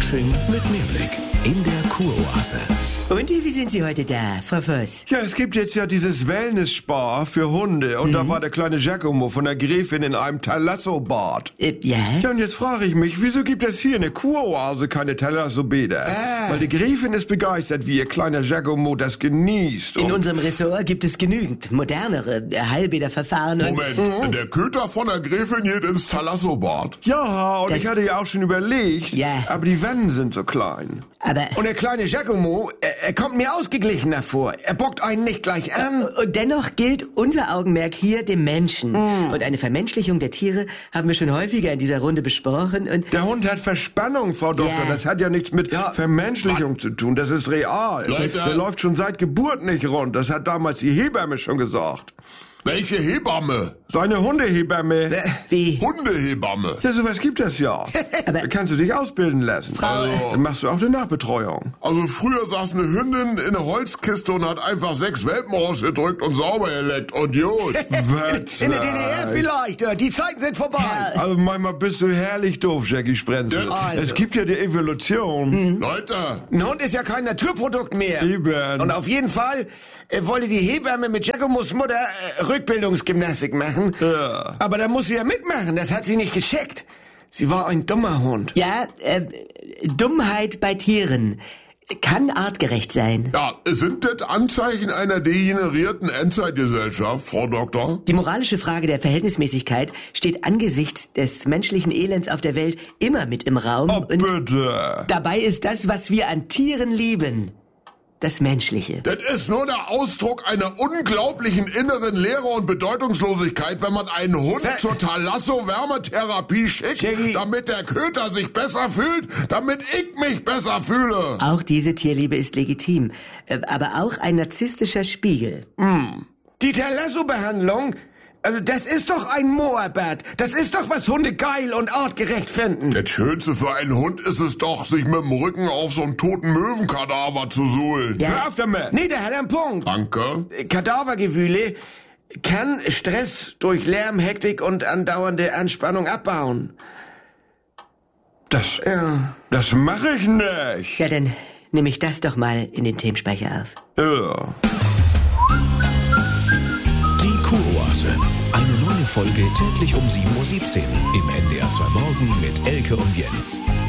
Coaching mit Mehrblick in der Kuroase. Und wie sind Sie heute da, Frau Voss? Ja, es gibt jetzt ja dieses Wellness-Spa für Hunde. Und da war der kleine Giacomo von der Gräfin in einem Thalasso-Bad. Ja? Ja, und jetzt frage ich mich, wieso gibt es hier in der Kuroase keine Thalasso-Bäder? Weil die Gräfin ist begeistert, wie ihr kleiner Giacomo das genießt. In unserem Ressort gibt es genügend modernere Heilbäderverfahren. Moment, der Köter von der Gräfin geht ins Thalasso-Bad. Ja, und Das- ich hatte ja auch schon überlegt, Ja. aber die Wände sind so klein. Aber Und der kleine Giacomo, er kommt mir ausgeglichener vor. Er bockt einen nicht gleich an. und dennoch gilt unser Augenmerk hier dem Menschen. Und eine Vermenschlichung der Tiere haben wir schon häufiger in dieser Runde besprochen. Und Der Hund hat Verspannung, Frau Doktor. Ja. Das hat ja nichts mit Vermenschlichung zu tun. Das ist real. Leute. Der läuft schon seit Geburt nicht rund. Das hat damals die Hebamme schon gesagt. Welche Hebamme? Seine Hundehebamme. wie? Hundehebamme. Ja, sowas gibt es ja. Da kannst du dich ausbilden lassen. Dann machst du auch eine Nachbetreuung. Also früher saß eine Hündin in einer Holzkiste und hat einfach 6 Welpen rausgedrückt und sauber geleckt und gut. Was? In der DDR vielleicht. Die Zeiten sind vorbei. Also manchmal bist du herrlich doof, Jackie Sprenzel. Also. Es gibt ja die Evolution. Leute, Ein Hund ist ja kein Naturprodukt mehr. Eben. Und auf jeden Fall wollte die Hebamme mit Giacomos Mutter Rückbildungsgymnastik machen. Ja. Aber da muss sie ja mitmachen. Das hat sie nicht gescheckt. Sie war ein dummer Hund. Ja, Dummheit bei Tieren kann artgerecht sein. ja, sind das Anzeichen einer degenerierten Endzeitgesellschaft, Frau Doktor? Die moralische Frage der Verhältnismäßigkeit steht angesichts des menschlichen Elends auf der Welt immer mit im Raum. Oh, Und bitte. dabei ist das, was wir an Tieren lieben, das Menschliche. Das ist nur der Ausdruck einer unglaublichen inneren Leere und Bedeutungslosigkeit, wenn man einen Hund zur Thalasso-Wärmetherapie schickt, Jackie. damit der Köter sich besser fühlt, damit ich mich besser fühle. Auch diese Tierliebe ist legitim, aber auch ein narzisstischer Spiegel. Die Thalasso-Behandlung, also das ist doch ein Moabad. Das ist doch, was Hunde geil und artgerecht finden. Das Schönste für einen Hund ist es doch, sich mit dem Rücken auf so einen toten Möwenkadaver zu suhlen. Hör auf damit. Nee, der hat einen Punkt. Danke. Kadavergewühle kann Stress durch Lärm, Hektik und andauernde Anspannung abbauen. Das mache ich nicht. Ja, dann nehme ich das doch mal in den Themenspeicher auf. Ja. Die Kuroase. Eine neue Folge täglich um 7:17 Uhr im NDR 2 Morgen mit Elke und Jens.